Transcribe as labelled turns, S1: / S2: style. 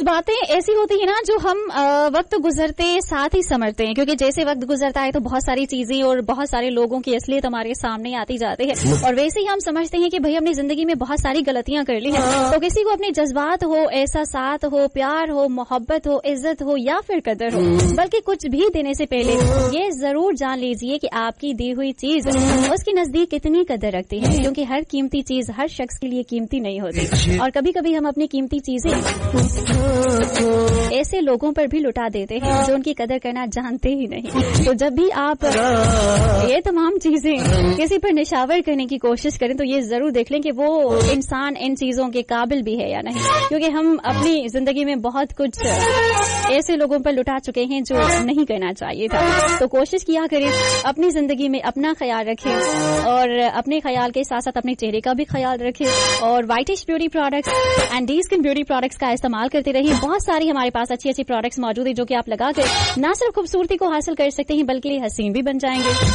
S1: باتیں ایسی ہوتی ہیں نا جو ہم وقت گزرتے ساتھ ہی سمجھتے ہیں, کیونکہ جیسے وقت گزرتا ہے تو بہت ساری چیزیں اور بہت سارے لوگوں کی اصلیت ہمارے سامنے آتی جاتی ہے, اور ویسے ہی ہم سمجھتے ہیں کہ بھئی اپنی زندگی میں بہت ساری غلطیاں کر لی ہیں. تو کسی کو اپنے جذبات ہو, احساسات ہو, پیار ہو, محبت ہو, عزت ہو یا پھر قدر ہو, بلکہ کچھ بھی دینے سے پہلے یہ ضرور جان لیجئے کہ آپ کی دی ہوئی چیز اس کے نزدیک کتنی قدر رکھتی ہے, کیونکہ ہر قیمتی چیز ہر شخص کے لیے قیمتی نہیں ہوتی, اور کبھی کبھی ہم اپنی قیمتی چیزیں ایسے لوگوں پر بھی لٹا دیتے ہیں جو ان کی قدر کرنا جانتے ہی نہیں. تو جب بھی آپ یہ تمام چیزیں کسی پر نشاور کرنے کی کوشش کریں تو یہ ضرور دیکھ لیں کہ وہ انسان ان چیزوں کے قابل بھی ہے یا نہیں, کیونکہ ہم اپنی زندگی میں بہت کچھ ایسے لوگوں پر لٹا چکے ہیں جو نہیں کرنا چاہیے تھا. تو کوشش کیا کریں اپنی زندگی میں اپنا خیال رکھیں, اور اپنے خیال کے ساتھ ساتھ اپنے چہرے کا بھی خیال رکھیں, اور وائٹش beauty products and D skin beauty products کا استعمال کرتے رہیے. بہت ساری ہمارے پاس اچھی اچھی پروڈکٹس موجود ہیں جو کہ آپ لگا کر نہ صرف خوبصورتی کو حاصل کر سکتے ہیں بلکہ حسین بھی بن جائیں گے.